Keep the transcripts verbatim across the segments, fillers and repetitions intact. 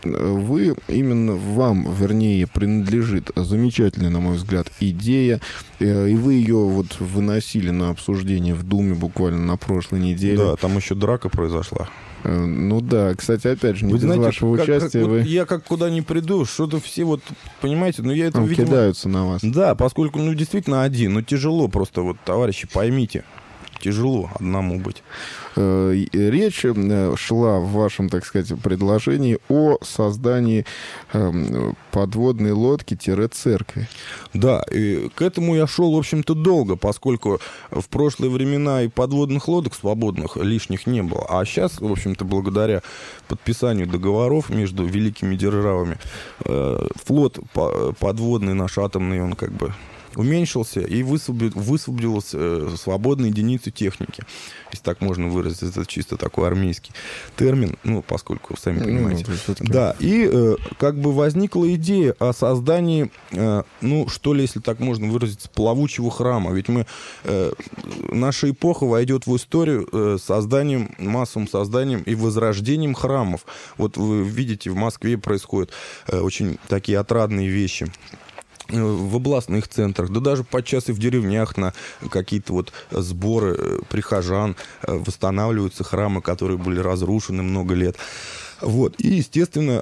вы, именно вам, вернее, принадлежит замечательная, на мой взгляд, идея, и вы ее вот выносили на обсуждение в Думе буквально на прошлой неделе. Да, там еще драка произошла. Ну да, кстати, опять же, не вы без знаете, вашего как, участия. Как, вы... вот я как куда ни приду, что-то все вот, понимаете, ну я это, Там видимо... кидаются на вас. Да, поскольку, ну, действительно один, ну, тяжело просто, вот, товарищи, поймите, тяжело одному быть. Речь шла в вашем, так сказать, предложении о создании подводной лодки-церкви. Да, и к этому я шел, в общем-то, долго, поскольку в прошлые времена и подводных лодок свободных лишних не было. А сейчас, в общем-то, благодаря подписанию договоров между великими державами, флот подводный наш атомный, он как бы уменьшился и высвободилась свободные единицы техники. Если так можно выразить, это чисто такой армейский термин, ну, поскольку, сами понимаете. Ну, да, и э, как бы возникла идея о создании, э, ну, что ли, если так можно выразиться, плавучего храма. Ведь мы, э, наша эпоха войдет в историю э, созданием, массовым созданием и возрождением храмов. Вот вы видите, в Москве происходят э, очень такие отрадные вещи. В областных центрах, да даже подчас и в деревнях на какие-то вот сборы прихожан восстанавливаются храмы, которые были разрушены много лет. Вот. И, естественно,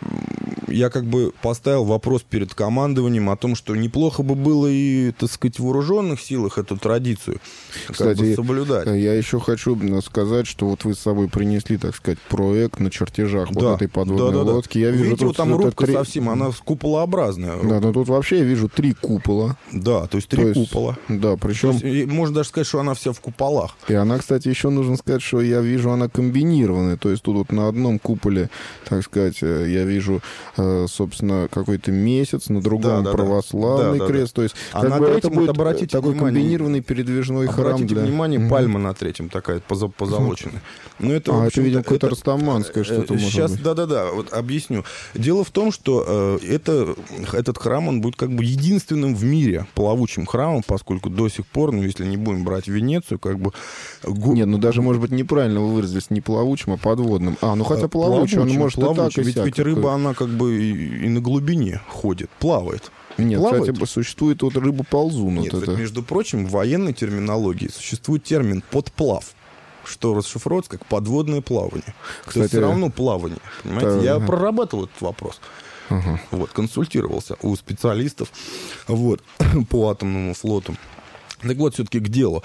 я как бы поставил вопрос перед командованием о том, что неплохо бы было и, так сказать, в вооруженных силах эту традицию, кстати, как бы соблюдать. Я еще хочу сказать, что вот вы с собой принесли, так сказать, проект на чертежах да, вот этой подводной да, да, лодки. Да. Я вижу, видите, вот там рубка три... совсем, она куполообразная. Да, но тут вообще я вижу три купола. Да, то есть три то есть, купола. Да, причем... Есть, можно даже сказать, что она вся в куполах. И она, кстати, еще нужно сказать, что я вижу, она комбинированная. То есть тут вот на одном куполе, так сказать, я вижу, собственно, какой-то месяц, на другом да, да, православный да, крест. Да, да. То есть, а как на бы третьем, это будет вот обратите такой внимание, комбинированный передвижной обратите храм. Обратите для... внимание, mm-hmm. пальма на третьем такая, позолоченная. Но это, а, это, видимо, какое-то растаманское что-то сейчас, может быть. Да-да-да, вот объясню. Дело в том, что э, это, этот храм, он будет как бы единственным в мире плавучим храмом, поскольку до сих пор, ну, если не будем брать Венецию, как бы... Нет, ну даже, может быть, неправильно вы выразились, не плавучим, а подводным. А, ну хотя плавучим, он может плавучим, и так, и ведь, сяк. Ведь рыба, она как бы и, и на глубине ходит, плавает. Нет, плавает. Кстати, существует вот рыба-ползун. Нет, вот это. Между прочим, в военной терминологии существует термин «подплав», что расшифровывается как подводное плавание. Кстати, То есть все равно плавание. Понимаете? Да, Я ага. прорабатывал этот вопрос. Ага. Вот, консультировался у специалистов вот, по атомному флоту. Так вот, все-таки к делу.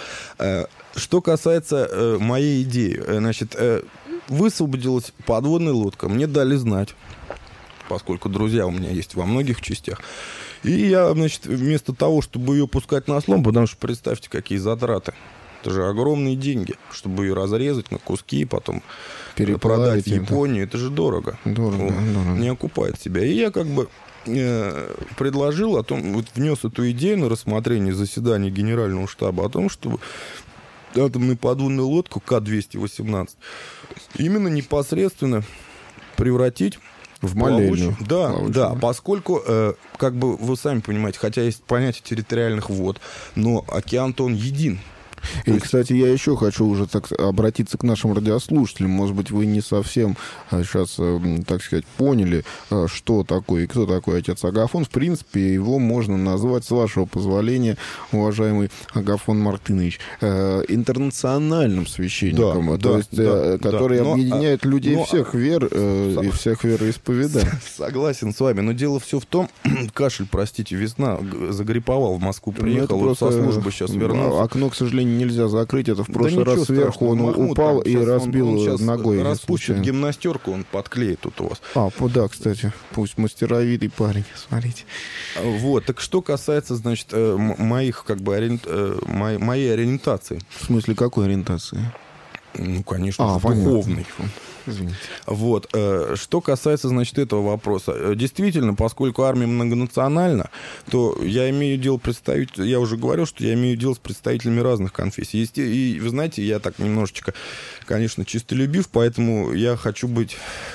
Что касается моей идеи, значит, высвободилась подводная лодка, мне дали знать, поскольку друзья у меня есть во многих частях. И я, значит, вместо того, чтобы ее пускать на слом, потому что представьте, какие затраты. Это же огромные деньги, чтобы ее разрезать на куски, потом продать в Японию. Это же дорого. Дорого, вот, дорого. Не окупает себя. И я как бы э, предложил о том, вот внес эту идею на рассмотрение заседания Генерального штаба о том, чтобы атомную подводную лодку К двести восемнадцать именно непосредственно превратить в молельню. Да, плавучую. Да, поскольку, э, как бы вы сами понимаете, хотя есть понятие территориальных вод, но океан-то он един. И, есть... кстати, я еще хочу уже так обратиться к нашим радиослушателям. Может быть, вы не совсем сейчас, так сказать, поняли, что такое и кто такой отец Агафон. В принципе, его можно назвать, с вашего позволения, уважаемый Агафон Мартынович, интернациональным священником, да, то да, есть, да, который да. объединяет но, людей но, всех вер но, и всех вероисповеданий. Согласен с вами, но дело все в том, кашель, простите, весна, загриповал, в Москву приехал, вот со службы сейчас вернулся. Окно, к сожалению, нельзя закрыть. Это в прошлый да раз сверху он Махмуд, упал и разбил он, он ногой. Распустит гимнастерку, он подклеит тут у вас. А, да, кстати. Пусть мастеровитый парень, смотрите. Вот, так что касается, значит, моих, как бы, ориент... моей ориентации. В смысле, какой ориентации? Ну, конечно, а, духовной. Извините. Вот. Что касается, значит, этого вопроса. Действительно, поскольку армия многонациональна, то я имею дело представитель, я уже говорил, что я имею дело с представителями разных конфессий. И, вы знаете, я так немножечко, конечно, чистолюбив, поэтому я хочу быть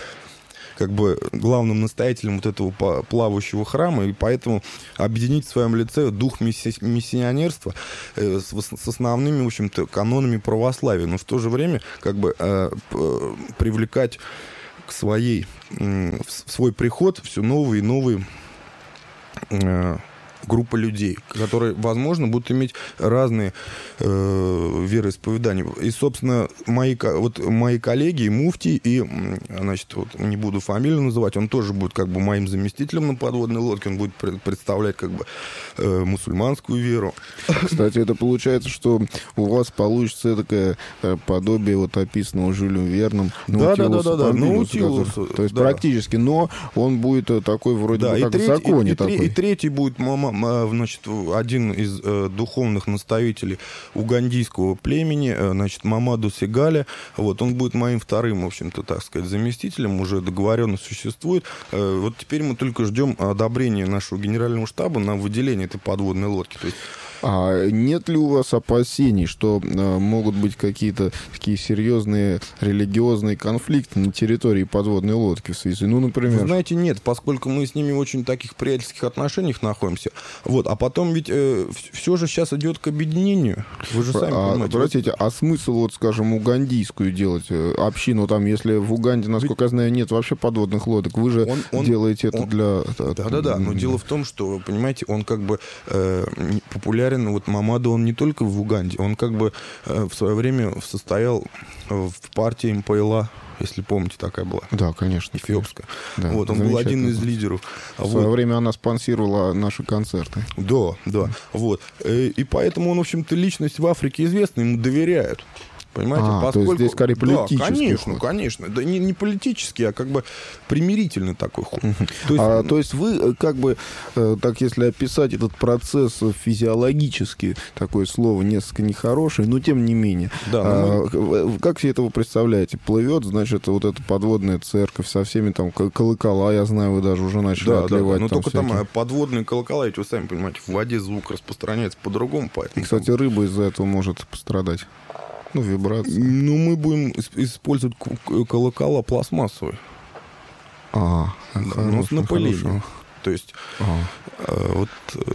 как бы главным настоятелем вот этого плавающего храма, и поэтому объединить в своем лице дух мисси- миссионерства э, с, с основными, в общем-то, канонами православия, но в то же время как бы э, п- привлекать к своей, в свой приход все новые и новые группа людей, которые, возможно, будут иметь разные э, вероисповедания. И, собственно, мои, вот, мои коллеги, и муфтий, и, значит, вот, не буду фамилию называть, он тоже будет как бы моим заместителем на подводной лодке, он будет представлять как бы э, мусульманскую веру. Кстати, это получается, что у вас получится такое подобие вот описанного Жюлем Верном Наутилуса да, Помпилиуса. То есть да. практически, но он будет такой вроде да, бы как третий, в законе и, такой. И, и третий будет мама, значит, один из э, духовных наставителей угандийского племени, э, значит, Мамаду Сигаля. Вот, он будет моим вторым, в общем-то, так сказать, заместителем. Уже договоренность существует. Э, вот теперь мы только ждем одобрения нашего генерального штаба на выделение этой подводной лодки. То есть А нет ли у вас опасений, что э, могут быть какие-то такие серьезные религиозные конфликты на территории подводной лодки в связи? Ну, например... Вы знаете, нет, поскольку мы с ними в очень таких приятельских отношениях находимся. Вот, а потом ведь э, все же сейчас идет к объединению. Вы же сами а, понимаете. Простите, а смысл, вот, скажем, угандийскую делать э, общину, там, если в Уганде, насколько ведь... я знаю, нет вообще подводных лодок, вы же он, он, делаете это он... для... Да-да-да, но дело в том, что, понимаете, он как бы э, популярен. Вот Мамаду, он не только в Уганде, он как бы э, в свое время состоял в партии эм пэ эл а, если помните, такая была. Да, конечно. Эфиопская. Да, вот, он был один из лидеров. В вот. свое время она спонсировала наши концерты. Да, да. Вот. И поэтому он, в общем-то, личность в Африке известна, ему доверяют. Понимаете, а, поскольку... то есть здесь скорее политический да, конечно, ход. конечно. Да не, не политический, а как бы примирительный такой ход. Uh-huh. То, есть... А, то есть вы, как бы, так если описать этот процесс физиологически, такое слово несколько нехорошее, но тем не менее. Да, а, мы... Как себе это вы представляете? Плывет, значит, вот эта подводная церковь со всеми там колокола, я знаю, вы даже уже начали да, отливать. Да, но там только всякие... там подводные колокола, ведь вы сами понимаете, в воде звук распространяется по-другому. Поэтому... И, кстати, рыба из-за этого может пострадать. Ну, вибрации. Ну, мы будем использовать колокола пластмассовые. А, да, но с напылением. То есть, ага. э, вот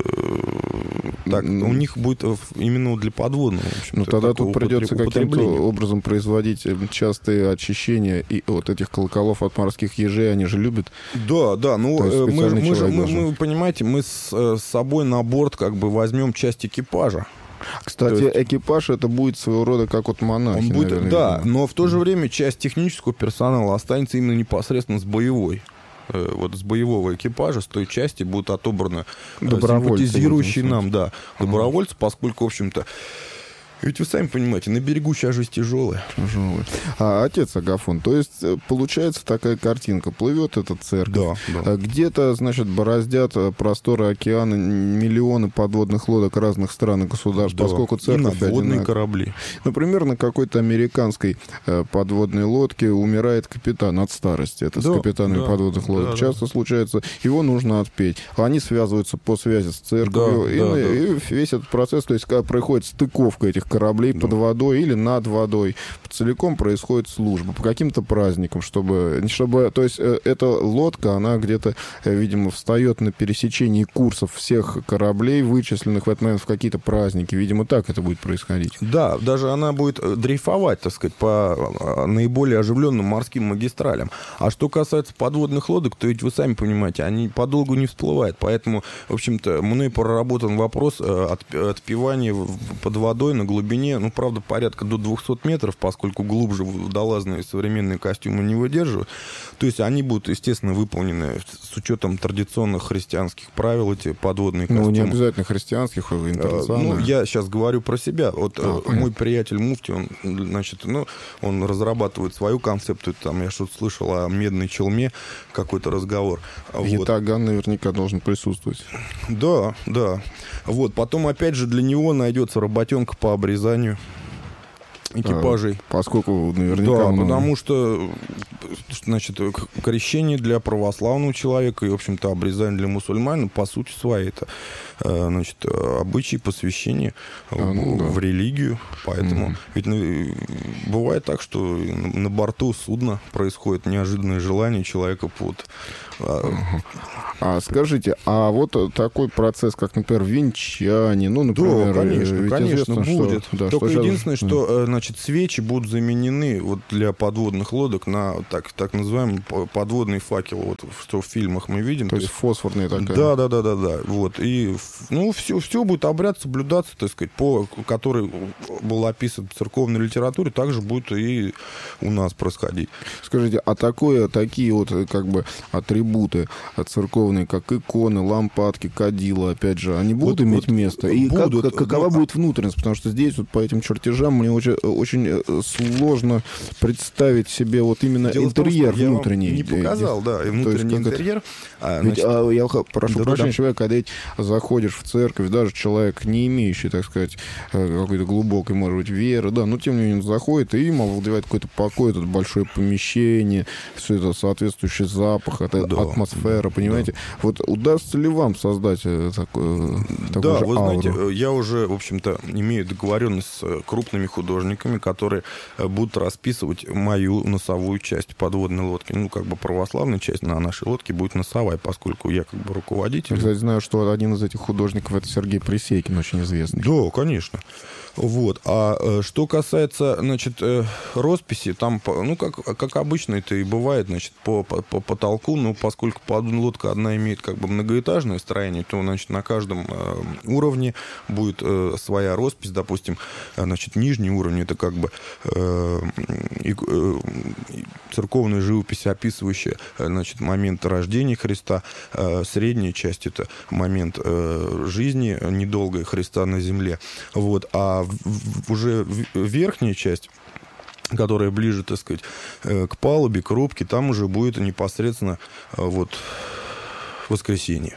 э, так, у них будет именно для подводного. Ну, тогда тут придется каким-то образом производить частые очищения и вот этих колоколов от морских ежей, они же любят. Да, да, ну, мы, мы же, мы, мы, понимаете, мы с, с собой на борт как бы возьмем часть экипажа. Кстати, есть... экипаж это будет своего рода как вот монахи. Он будет, наверное, да, видимо. Но в то же время часть технического персонала останется именно непосредственно с боевой. Вот с боевого экипажа, с той части будут отобраны симпатизирующие нам, да, добровольцы, поскольку, в общем-то, ведь вы сами понимаете, на берегу сейчас жизнь тяжелая. Тяжелая. А, отец Агафон, то есть получается такая картинка. Плывет эта церковь. Да, да. Где-то, значит, бороздят просторы океана миллионы подводных лодок разных стран и государств, да. Поскольку церковь... И надводные корабли. Например, на какой-то американской подводной лодке умирает капитан от старости. Это да, с капитанами да, подводных лодок. Да, часто да. случается, его нужно отпеть. Они связываются по связи с церковью. Да, и, да, и да. весь этот процесс, то есть когда происходит стыковка этих кораблей да. под водой или над водой. Целиком происходит служба по каким-то праздникам, чтобы, чтобы... То есть эта лодка, она где-то, видимо, встает на пересечении курсов всех кораблей, вычисленных в этот момент в какие-то праздники. Видимо, так это будет происходить. Да, даже она будет дрейфовать, так сказать, по наиболее оживленным морским магистралям. А что касается подводных лодок, то ведь вы сами понимаете, они подолгу не всплывают. Поэтому, в общем-то, мной проработан вопрос отпевания под водой на глубине глубине, ну, правда, порядка до двухсот метров, поскольку глубже водолазные современные костюмы не выдерживают. То есть они будут, естественно, выполнены с учетом традиционных христианских правил, эти подводные костюмы. Ну, не обязательно христианских, а интернациональных. Ну, я сейчас говорю про себя. Вот а, мой приятель Муфти, он, значит, ну, он разрабатывает свою концепцию. Там я что-то слышал о медной челме, какой-то разговор. Ятаган вот. Наверняка должен присутствовать. Да, да. Вот. Потом, опять же, для него найдется работенка по обрезанию экипажей. А, поскольку наверняка... Да, мы... потому что, значит, крещение для православного человека и, в общем-то, обрезание для мусульман, по сути своей, это, значит, обычаи посвящения а, ну, в, да. в религию. Поэтому, mm-hmm. ведь ну, бывает так, что на борту судна происходит неожиданное желание человека под А скажите, а вот такой процесс, как, например, венчание, ну, например... Да, конечно, ведь конечно, известно, будет. Что, да, Только что единственное, сейчас... что, значит, свечи будут заменены вот для подводных лодок на так, так называемый подводный факел, вот, что в фильмах мы видим. То, то есть фосфорная такая. Да, да, да, да, да. Вот. И, ну, все, все будет обряд соблюдаться, так сказать, по который был описан в церковной литературе, также будет и у нас происходить. Скажите, а такое, такие вот, как бы, атрибуты церковные, как иконы, лампадки, кадила, опять же, они будут вот, иметь вот место? И будут, как, какова ну, будет внутренность? Потому что здесь вот по этим чертежам мне очень, очень сложно представить себе вот именно Дело интерьер том, внутренний. Я не показал, да, и внутренний есть, интерьер. А, значит, Ведь, а, я прошу да, прощения, да. человек, когда заходишь в церковь, даже человек, не имеющий, так сказать, какой-то глубокой, может быть, веры, да, но тем не менее он заходит, и им овладевает какой-то покой, это большое помещение, все это соответствующий запах, это да, атмосфера, понимаете? Да. Вот удастся ли вам создать такое, такую да, же вы ауру? знаете, я уже, в общем-то, имею договоренность с крупными художниками, которые будут расписывать мою носовую часть подводной лодки. Ну, как бы православная часть на нашей лодке будет носовая, поскольку я как бы руководитель. Я, кстати, знаю, что один из этих художников — это Сергей Пресейкин, очень известный. Да, конечно. Вот. А э, что касается, значит, э, росписи, там, ну, как, как обычно это и бывает, значит, по, по, по потолку, но поскольку подводная лодка одна имеет как бы многоэтажное строение, то, значит, на каждом э, уровне будет э, своя роспись, допустим, значит, нижний уровень — это как бы э, э, э, церковная живопись, описывающая, значит, момент рождения Христа, э, средняя часть — это момент э, жизни недолгой Христа на земле, вот, а уже верхняя часть, которая ближе, так сказать, к палубе, к рубке, там уже будет непосредственно вот воскресенье.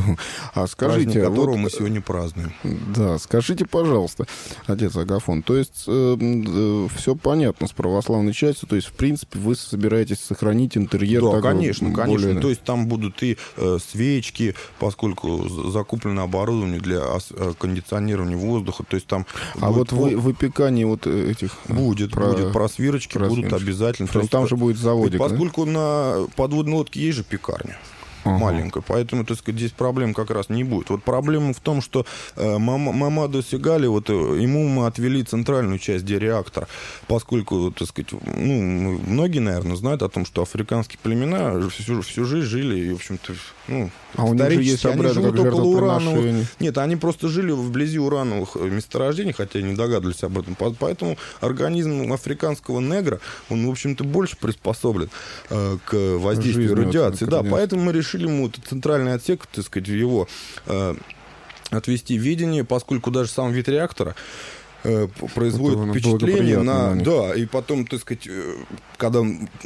А скажите, праздник, которого вот, мы сегодня празднуем. Да, скажите, пожалуйста, отец Агафон, то есть э, э, все понятно с православной частью, то есть, в принципе, вы собираетесь сохранить интерьер? Да, так, конечно, более... конечно. То есть там будут и э, свечки, поскольку закуплено оборудование для э, кондиционирования воздуха, то есть там... А вот пол... вы, выпекание вот этих... Будет, про... будет, просвирочки просвирочки. будут обязательно. То есть там же будет заводик, поскольку да? на подводной лодке есть же пекарня. Ага. Маленькая, поэтому, так сказать, здесь проблем как раз не будет. Вот проблема в том, что э, Мамаду Сигали, вот ему мы отвели центральную часть, где реактор, поскольку, так сказать, ну, многие, наверное, знают о том, что африканские племена всю, всю жизнь жили, и, в общем-то, ну, а у них же есть обряды, как жертвоприношение. Нет, они просто жили вблизи урановых месторождений, хотя и не догадывались об этом. Поэтому организм африканского негра, он, в общем-то, больше приспособлен э, к воздействию Жизнь радиации. Вот, да, поэтому мы решили ему этот центральный отсек, так сказать, его э, отвести в видение, поскольку даже сам вид реактора э, производит это впечатление на... на да, и потом, так сказать, э, когда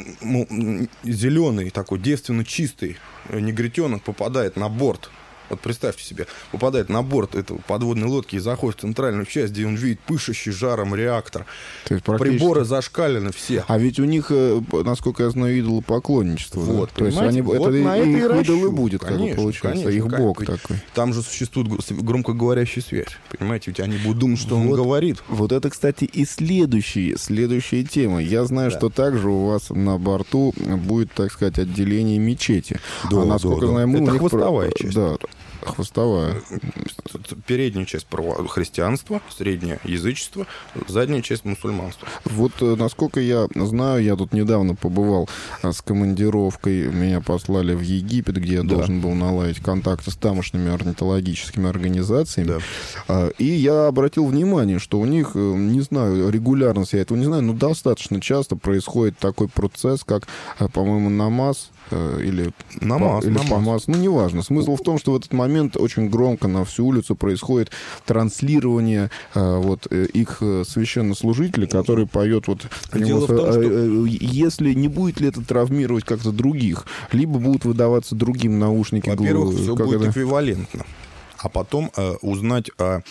ну, зеленый, такой девственно чистый негритенок попадает на борт, вот представьте себе, попадает на борт этого подводной лодки и заходит в центральную часть, где он видит пышущий жаром реактор. Практически... Приборы зашкалены все. А ведь у них, насколько я знаю, идолопоклонничество. Вот, да? То есть они, вот это на их это идол и будет, конечно, как бы получается, конечно, их конечно. бог такой. Там же существует громкоговорящая связь, понимаете, ведь они будут думать, что вот, он говорит. Вот это, кстати, и следующие, следующая тема. Я знаю, да. что также у вас на борту будет, так сказать, отделение мечети. Да, а насколько да, да. знаю, мы это у них хвостовая про... часть. Да, хвостовая. Передняя часть христианства, средняя язычество, задняя часть мусульманства. Вот, насколько я знаю, я тут недавно побывал с командировкой, меня послали в Египет, где я да. должен был наладить контакты с тамошними орнитологическими организациями. Да. И я обратил внимание, что у них, не знаю, регулярность я этого не знаю, но достаточно часто происходит такой процесс, как, по-моему, намаз, или, намаз, по, или намаз. помаз, ну, неважно. Смысл в том, что в этот момент очень громко на всю улицу происходит транслирование э, вот, э, их священнослужителей, который поет вот... Дело в том, э, что... э, если не будет ли это травмировать как-то других, либо будут выдаваться другим наушники. Во-первых, глу... все как будет это? эквивалентно. А потом э, узнать о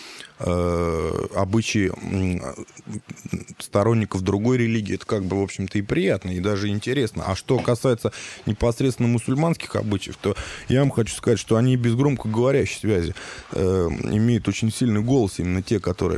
э, обычаи сторонников другой религии, это как бы, в общем-то, и приятно, и даже интересно. А что касается непосредственно мусульманских обычаев, то я вам хочу сказать, что они без громкоговорящей связи э, имеют очень сильный голос, именно те, которые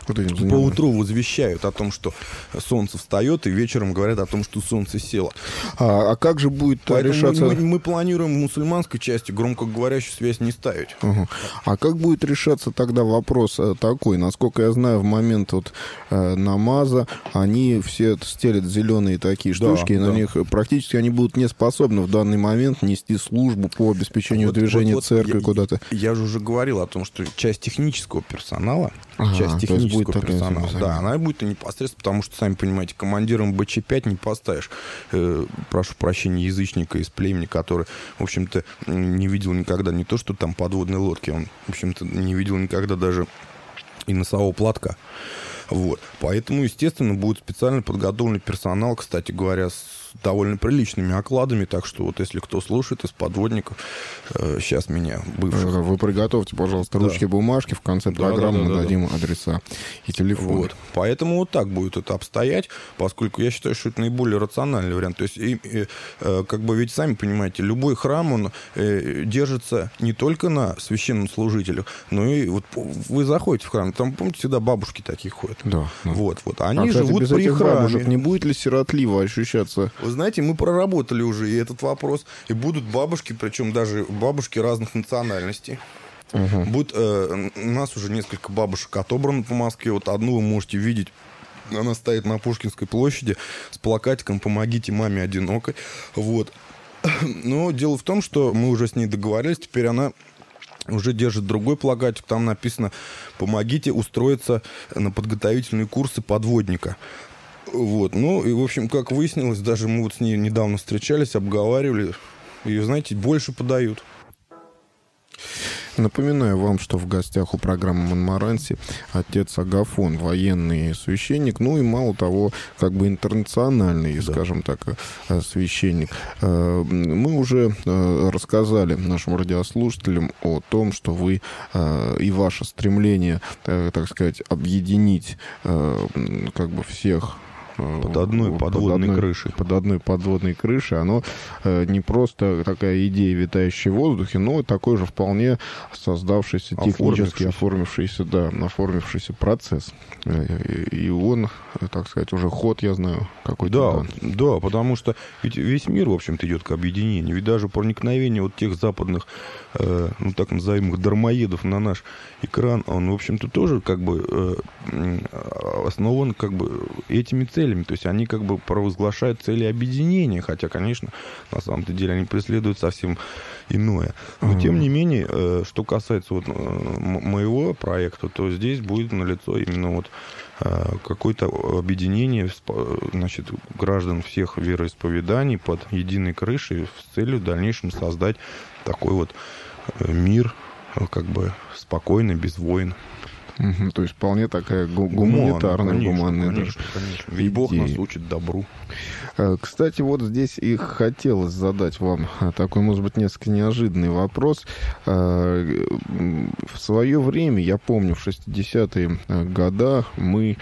вот этим занимаются. Поутру возвещают о том, что солнце встает, и вечером говорят о том, что солнце село. А, а как же будет Поэтому решаться... Мы, мы планируем в мусульманской части громкоговорящую связь не ставить. Угу. А как будет решаться тогда вопрос такой? Насколько я знаю, в момент вот, э, намаза они все стелят зеленые такие штучки, да, и на да. них практически они будут не способны в данный момент нести службу по обеспечению вот, движения вот, вот церкви я, куда-то. Я же уже говорил о том, что часть технического персонала, ага, часть технического персонала, да, она будет непосредственно, потому что, сами понимаете, командиром бэ че пять не поставишь, э, прошу прощения, язычника из племени, который, в общем-то, не видел никогда не то, что там подводной лодки, он, в общем-то, не видел никогда даже и носового платка. Вот. Поэтому, естественно, будет специально подготовленный персонал, кстати говоря, с довольно приличными окладами. Так что вот если кто слушает из подводников, э, сейчас меня бывших... Вы приготовьте, пожалуйста, да. ручки, бумажки. В конце да, программы да, да, мы да, дадим да. адреса и телефоны. Вот. Поэтому вот так будет это обстоять, поскольку я считаю, что это наиболее рациональный вариант. То есть, и, и, э, как бы ведь сами понимаете, любой храм, он э, держится не только на священном служителе, но и вот вы заходите в храм, там, помните, всегда бабушки такие ходят. Да. Вот, вот. Они а, живут кстати, без при храме. Бабушек не будет ли сиротливо ощущаться? Вы знаете, мы проработали уже и этот вопрос. И будут бабушки, причем даже бабушки разных национальностей. Угу. Будет, э, у нас уже несколько бабушек отобрано по Москве. Вот одну вы можете видеть. Она стоит на Пушкинской площади с плакатиком «Помогите маме одинокой». Вот. Но дело в том, что мы уже с ней договорились. Теперь она уже держит другой плакатик. Там написано «Помогите устроиться на подготовительные курсы подводника». Вот, ну, и, в общем, как выяснилось, даже мы вот с ней недавно встречались, обговаривали, ее, знаете, больше подают. Напоминаю вам, что в гостях у программы «Монмаранси» отец Агафон, военный священник, ну и, мало того, как бы интернациональный, да. скажем так, священник. Мы уже рассказали нашим радиослушателям о том, что вы и ваше стремление, так сказать, объединить как бы всех под одной подводной под одной, крышей. Под одной подводной крышей. Оно э, не просто такая идея, витающая в воздухе, но такой же вполне создавшийся, технически оформившийся, да, оформившийся процесс. И он, так сказать, уже ход, я знаю, какой-то. Да, да, потому что ведь весь мир, в общем-то, идет к объединению. Ведь даже проникновение вот тех западных, э, ну, так называемых дармоедов на наш экран, он, в общем-то, тоже как бы э, основан как бы этими целями. То есть они как бы провозглашают цели объединения, хотя, конечно, на самом-то деле они преследуют совсем иное. Но, тем не менее, э, что касается вот, э, моего проекта, то здесь будет налицо именно вот э, какое-то объединение, значит, граждан всех вероисповеданий под единой крышей с целью в дальнейшем создать такой вот мир, как бы спокойный, без войн. Угу, то есть вполне такая гу- гуманитарная, конечно, гуманная. Конечно, конечно. Ведь Бог нас учит добру. Кстати, вот здесь и хотелось задать вам такой, может быть, несколько неожиданный вопрос. В свое время, я помню, в шестидесятые годы мы,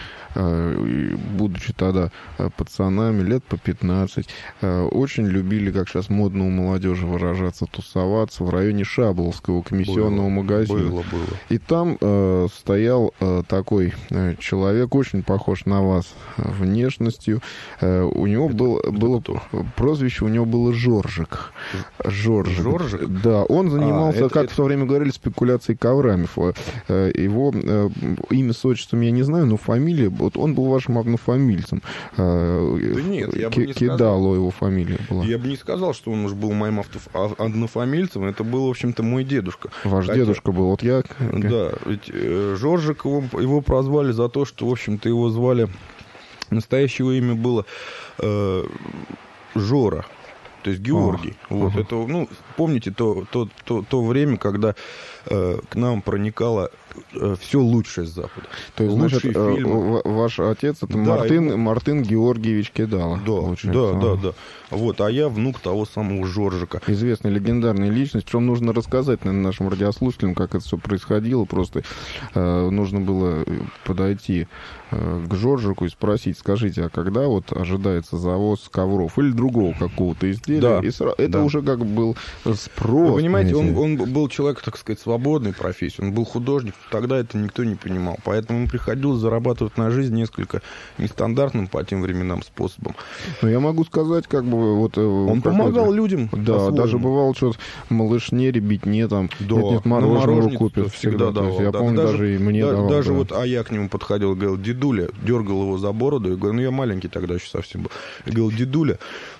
будучи тогда пацанами, лет по пятнадцать, очень любили, как сейчас модно у молодежи выражаться, тусоваться в районе Шабловского комиссионного было, магазина. Было, было. И там э, стоял э, такой э, человек, очень похож на вас внешностью. Э, у него это, был, это было кто? Прозвище, у него было Жоржик. Жоржик. Жоржик? Да, он занимался, а, это, как это... в то время говорили, спекуляцией коврами. Э, его э, имя с отчеством я не знаю, но фамилия, вот он был вашим однофамильцем. Э, да нет, я К- бы не Кидало сказал. Его фамилия была. Я бы не сказал, что он уж был моим авто... однофамильцем. Это был, в общем-то, мой дедушка. Ваш Хотя... дедушка был, вот я... Да, ведь э, Жоржик, его, его прозвали за то, что, в общем-то, его звали... Настоящее имя было э, Жора, то есть Георгий. А, вот ага. Это, ну, помните то, то, то, то время, когда э, к нам проникало э, все лучшее с Запада. То есть, лучшие значит, фильмы. Э, ваш отец это да, Мартын, его... Мартын Георгиевич Кидало. Да, да, да, да. Вот, а я внук того самого Жоржика. Известная легендарная личность. Причем нужно рассказать, наверное, нашим радиослушателям, как это все происходило. Просто э, нужно было подойти э, к Жоржику и спросить, скажите, а когда вот ожидается завоз ковров или другого какого-то изделия? Да, и сразу, это да. уже как был спрос. Вы понимаете, он, он был человек, так сказать, свободной профессии. Он был художник, тогда это никто не понимал. Поэтому приходилось зарабатывать на жизнь несколько нестандартным по тем временам способом. Но я могу сказать, как бы... вот Он помогал людям. Да, даже бывало, что малышне, ребятне, там, да, нет, нет, мороженого купят всегда. давал, Я да. помню, даже, даже и мне да, давал. Даже да. вот, а я к нему подходил, говорил, дедуля, дергал его за бороду, и говорю, ну я маленький тогда еще совсем был. Я говорил, дедуля,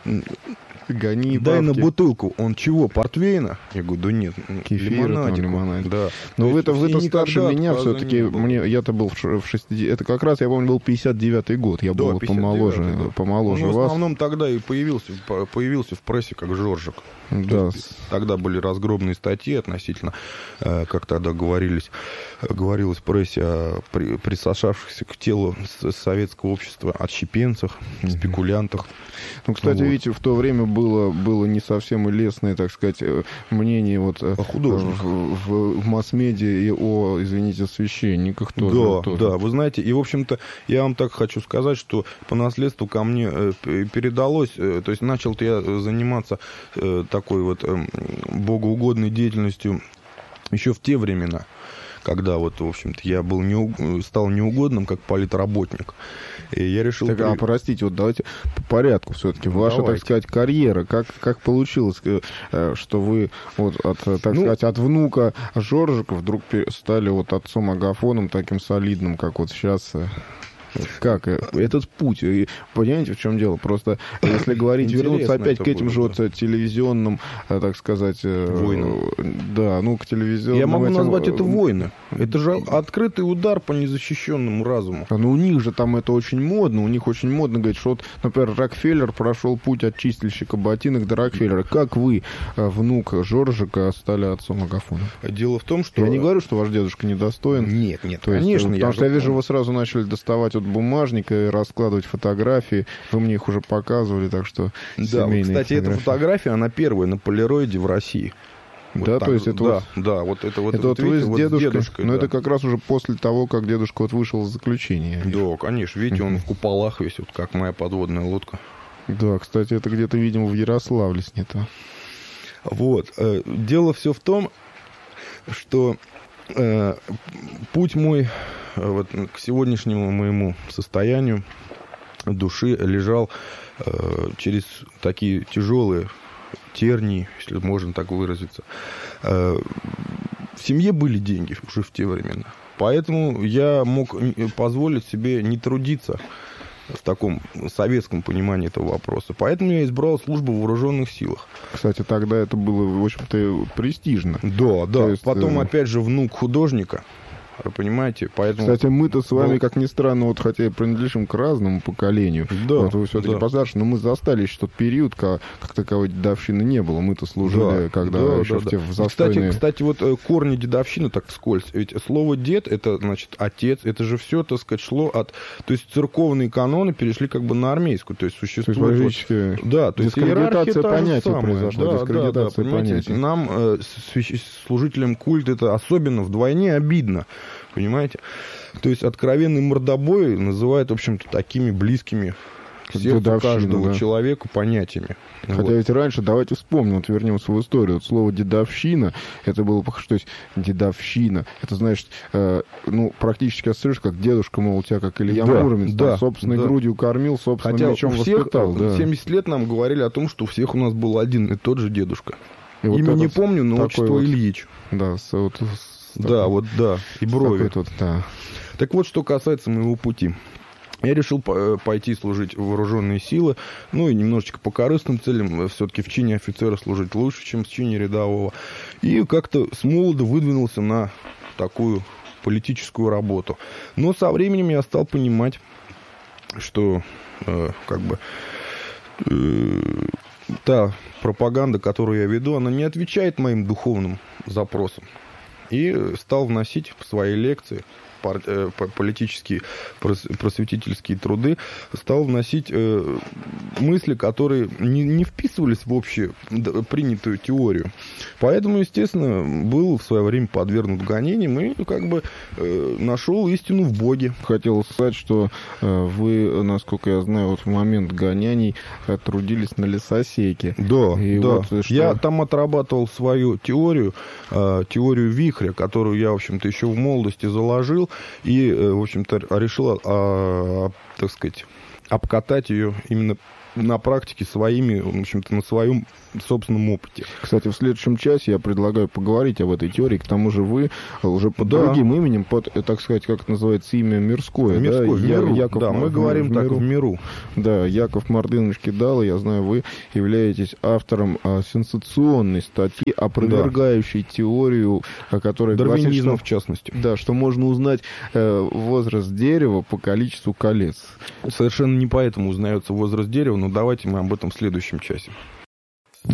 гони дай бабки. на бутылку. Он чего, портвейна? Я говорю, да нет, кефир, лимонад. Да. Но вы-то, вы-то старше меня отказа все-таки. Мне, я-то был в шестидесятых. Это как раз, я помню, был пятьдесят девятый год. Я Да, был помоложе, да. помоложе Он в вас. основном тогда и появился, появился в прессе как Жоржик. Да. Тогда были разгромные статьи относительно, как тогда говорились, говорилось в прессе о при, присосавшихся к телу советского общества отщепенцах, mm-hmm. спекулянтах. Ну, кстати, вот. видите, в то время было, было не совсем и лестное, так сказать, мнение вот о художниках. В, в, в масс-медиа и о, извините, священниках тоже. Да, тоже. да, вы знаете, и, в общем-то, я вам так хочу сказать, что по наследству ко мне передалось, то есть начал-то я заниматься такой вот богоугодной деятельностью еще в те времена, когда вот, в общем-то, я был не, стал неугодным как политработник. И я решил... Так, а, простите, вот давайте по порядку все-таки. Ваша, давайте. так сказать, карьера, как, как получилось, что вы вот от, так ну, сказать, от внука Жоржика вдруг стали вот отцом Агафоном таким солидным, как вот сейчас... Как этот путь? И, понимаете, в чем дело? Просто если говорить, вернуться опять к этим будет, же вот телевизионным, так сказать... Войнам. Да, ну, к телевизионным... Я могу этим... назвать это войны. Это же открытый удар по незащищенному разуму. Ну, у них же там это очень модно. У них очень модно говорить, что вот, например, Рокфеллер прошел путь от чистильщика ботинок до Рокфеллера. Как вы, внук Жоржика, стали отцом Агафона? Дело в том, что... Я не говорю, что ваш дедушка недостоин. Нет, нет, То есть, конечно. Потому я что я вижу, вы сразу начали доставать бумажника и раскладывать фотографии. Вы мне их уже показывали, так что да, вот, кстати, эта фотография, она первая на полироиде в России. Вот да, так, то есть это да, вот... Да, вот это вот... Это вот, вот вы с вот дедушкой, дедушкой но да. это как раз уже после того, как дедушка вот вышел из заключения. Да, конечно. Видите, он в куполах весь, вот как моя подводная лодка. Да, кстати, это где-то, видимо, в Ярославле снято. Вот. Дело все в том, что э, путь мой вот, к сегодняшнему моему состоянию души лежал э, через такие тяжелые тернии, если можно так выразиться. Э, в семье были деньги уже в те времена. Поэтому я мог позволить себе не трудиться в таком советском понимании этого вопроса. Поэтому я избрал службу в вооруженных силах. Кстати, тогда это было, в общем-то, престижно. Да, да. есть, Потом, э... опять же, внук художника. Вы понимаете? Поэтому... Кстати, мы-то с вами, как ни странно, вот хотя и принадлежим к разному поколению, да, вот вы все-таки да. постарше, но мы застали еще тот период, как, как таковой дедовщины не было. Мы-то служили, да, когда да, еще да, в те да. застойные... Кстати, кстати, вот корни дедовщины так вскользь. Ведь слово «дед» — это, значит, отец. Это же все, так сказать, шло от... То есть церковные каноны перешли как бы на армейскую. То есть существует... То есть, вот... Да, то есть иерархия понятия произошла. Да, дискредитация да, да, понятий. Нам, э, служителям культа, это особенно вдвойне обидно. Понимаете? То есть откровенный мордобой называют, в общем-то, такими близкими к сердцу каждого да. человека понятиями. Хотя вот. ведь раньше, давайте вспомним, вот вернемся в историю. Вот слово «дедовщина», это было похоже, то есть «дедовщина», это, значит, э, ну, практически ассоциируешь, как дедушка, мол, у тебя, как Илья да, Муромец, да, там, собственной да. грудью кормил, собственным Хотя мечом у всех, воспитал. Да. семьдесят лет нам говорили о том, что у всех у нас был один и тот же дедушка. И вот имя не помню, но отчество вот, Ильич. Да, с, вот, с да, такой, вот, да, и брови. Вот, да. Так вот, что касается моего пути. Я решил пойти служить в вооруженные силы, ну и немножечко по корыстным целям, все-таки в чине офицера служить лучше, чем в чине рядового. И как-то с молода выдвинулся на такую политическую работу. Но со временем я стал понимать, что э, как бы э, та пропаганда, которую я веду, она не отвечает моим духовным запросам. И стал вносить в свои лекции пар, э, политические просветительские труды, стал вносить э, мысли, которые не, не вписывались в общую принятую теорию. Поэтому, естественно, был в свое время подвергнут гонениям и как бы э, нашел истину в Боге. Хотел сказать, что э, вы, насколько я знаю, вот в момент гоняний э, трудились на лесосеке. Да, и да. Вот, что... Я там отрабатывал свою теорию, э, теорию вихря, которую я, в общем-то, еще в молодости заложил и, э, в общем-то, решил, э, так сказать, обкатать ее именно на практике своими, в общем-то, на своем собственном опыте. Кстати, в следующем часе я предлагаю поговорить об этой теории. К тому же вы уже под да. другим именем, под, так сказать, как это называется, имя мирское. Мирское, да? в миру. Я, Яков, да, мы в, говорим в так, миру. в миру. Да, Яков Мардынович Кидало, я знаю, вы являетесь автором а, сенсационной статьи, опровергающей да. теорию, которая дарвинизма, гласит, что, в частности. Да, что можно узнать э, возраст дерева по количеству колец. Совершенно не поэтому узнается возраст дерева, но давайте мы об этом в следующем часе.